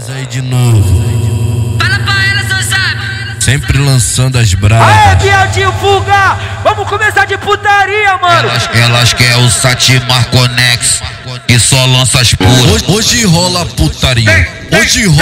Nós aí de novo. Fala pra elas, não sabe. Sempre lançando as bravas. Aê, viadinho, fuga! Vamos começar de putaria, mano! Elas querem o Satimar Conex e só lança as puras. Hoje rola putaria. Hoje rola